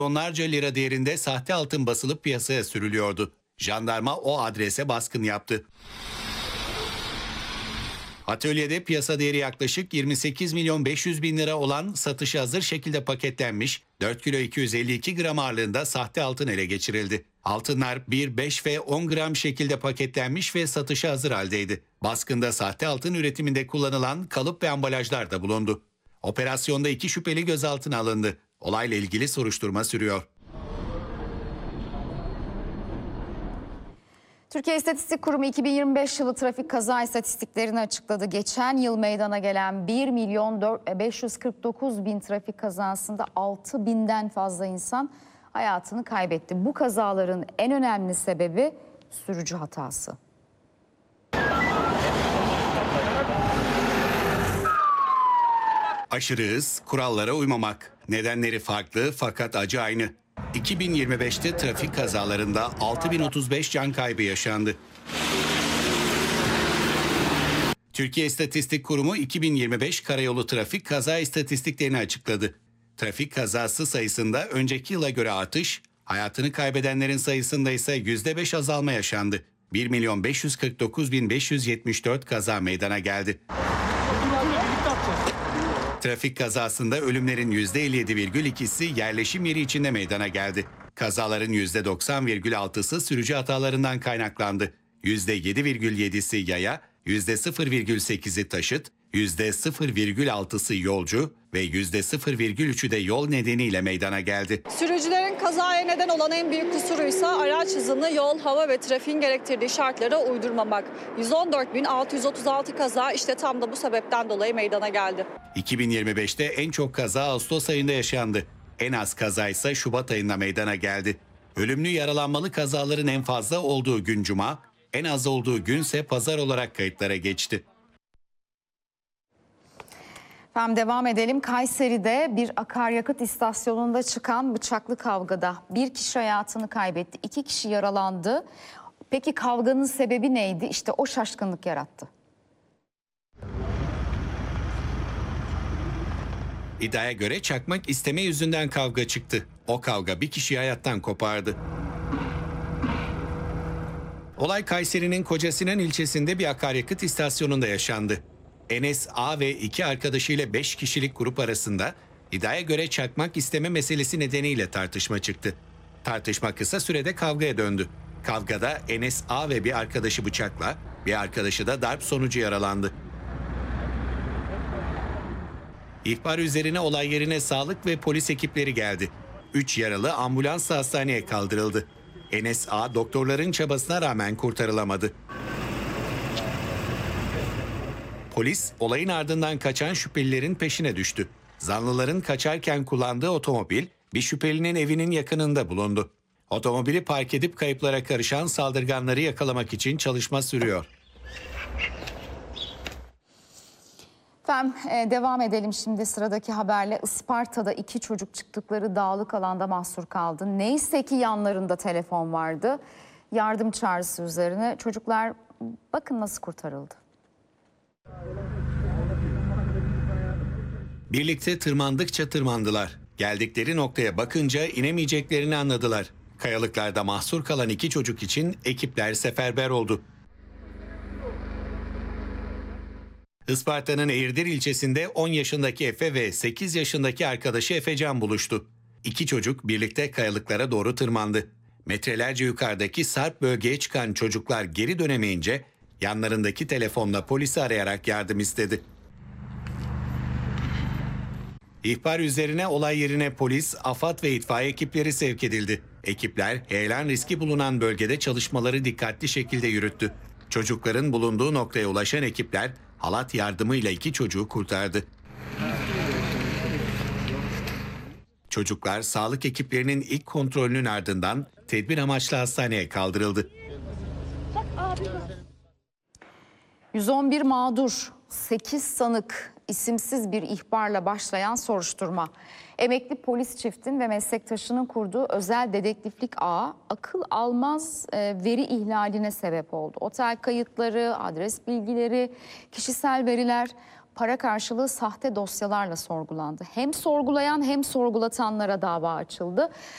Onlarca lira değerinde sahte altın basılıp piyasaya sürülüyordu. Jandarma o adrese baskın yaptı. Atölyede piyasa değeri yaklaşık 28 milyon 500 bin lira olan satışı hazır şekilde paketlenmiş 4 kilo 252 gram ağırlığında sahte altın ele geçirildi. Altınlar 1, 5 ve 10 gram şekilde paketlenmiş ve satışa hazır haldeydi. Baskında sahte altın üretiminde kullanılan kalıp ve ambalajlar da bulundu. Operasyonda 2 şüpheli gözaltına alındı. Olayla ilgili soruşturma sürüyor. Türkiye İstatistik Kurumu 2025 yılı trafik kaza istatistiklerini açıkladı. Geçen yıl meydana gelen 1 milyon 549 bin trafik kazasında 6 binden fazla insan hayatını kaybetti. Bu kazaların en önemli sebebi sürücü hatası. Aşırı hız, kurallara uymamak. Nedenleri farklı fakat acı aynı. 2025'te trafik kazalarında 6035 can kaybı yaşandı. Türkiye İstatistik Kurumu 2025 karayolu trafik kaza istatistiklerini açıkladı. Trafik kazası sayısında önceki yıla göre artış, hayatını kaybedenlerin sayısında ise %5 azalma yaşandı. 1 milyon 549 bin 574 kaza meydana geldi. Trafik kazasında ölümlerin %57,2'si yerleşim yeri içinde meydana geldi. Kazaların %90,6'sı sürücü hatalarından kaynaklandı. %7,7'si yaya, %0,8'i taşıt, %0,6'sı yolcu ve %0,3'ü de yol nedeniyle meydana geldi. Sürücülerin kazaya neden olan en büyük kusuruysa araç hızını yol, hava ve trafiğin gerektirdiği şartlara uydurmamak. 114.636 kaza işte tam da bu sebepten dolayı meydana geldi. 2025'te en çok kaza Ağustos ayında yaşandı. En az kaza ise Şubat ayında meydana geldi. Ölümlü yaralanmalı kazaların en fazla olduğu gün Cuma, en az olduğu günse Pazar olarak kayıtlara geçti. Efendim devam edelim. Kayseri'de bir akaryakıt istasyonunda çıkan bıçaklı kavgada bir kişi hayatını kaybetti, 2 kişi yaralandı. Peki kavganın sebebi neydi? İşte o şaşkınlık yarattı. İddiaya göre çakmak isteme yüzünden kavga çıktı. O kavga bir kişiyi hayattan kopardı. Olay Kayseri'nin Kocasinan ilçesinde bir akaryakıt istasyonunda yaşandı. Enes A ve 2 arkadaşıyla 5 kişilik grup arasında iddiaya göre çakmak isteme meselesi nedeniyle tartışma çıktı. Tartışma kısa sürede kavgaya döndü. Kavgada Enes A ve bir arkadaşı bıçakla, bir arkadaşı da darp sonucu yaralandı. İhbar üzerine olay yerine sağlık ve polis ekipleri geldi. 3 yaralı ambulansla hastaneye kaldırıldı. Enes A doktorların çabasına rağmen kurtarılamadı. Polis olayın ardından kaçan şüphelilerin peşine düştü. Zanlıların kaçarken kullandığı otomobil bir şüphelinin evinin yakınında bulundu. Otomobili park edip kayıplara karışan saldırganları yakalamak için çalışma sürüyor. Efendim devam edelim şimdi sıradaki haberle. Isparta'da 2 çocuk çıktıkları dağlık alanda mahsur kaldı. Neyse ki yanlarında telefon vardı. Yardım çağrısı üzerine çocuklar bakın nasıl kurtarıldı. Birlikte tırmandıkça tırmandılar. Geldikleri noktaya bakınca inemeyeceklerini anladılar. Kayalıklarda mahsur kalan 2 çocuk için ekipler seferber oldu. Isparta'nın Eğirdir ilçesinde 10 yaşındaki Efe ve 8 yaşındaki arkadaşı Efecan buluştu. 2 çocuk birlikte kayalıklara doğru tırmandı. Metrelerce yukarıdaki sarp bölgeye çıkan çocuklar geri dönemeyince yanlarındaki telefonla polisi arayarak yardım istedi. İhbar üzerine olay yerine polis, AFAD ve itfaiye ekipleri sevk edildi. Ekipler heyelan riski bulunan bölgede çalışmaları dikkatli şekilde yürüttü. Çocukların bulunduğu noktaya ulaşan ekipler halat yardımıyla 2 çocuğu kurtardı. Çocuklar sağlık ekiplerinin ilk kontrolünün ardından tedbir amaçlı hastaneye kaldırıldı. 111 mağdur, 8 sanık, isimsiz bir ihbarla başlayan soruşturma. Emekli polis çiftin ve meslektaşının kurduğu özel dedektiflik ağı akıl almaz veri ihlaline sebep oldu. Otel kayıtları, adres bilgileri, kişisel veriler para karşılığı sahte dosyalarla sorgulandı. Hem sorgulayan hem sorgulatanlara dava açıldı.